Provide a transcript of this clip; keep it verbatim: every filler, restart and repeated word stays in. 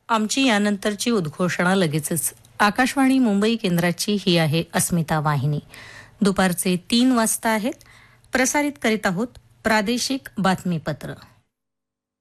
आमची यानंतरची उद्घोषणा लगेचच. आकाशवाणी मुंबई केंद्राची ही आहे अस्मिता वाहिनी. दुपारचे तीन वाजता आहेत. प्रसारित करीत आहोत प्रादेशिक बातमीपत्र.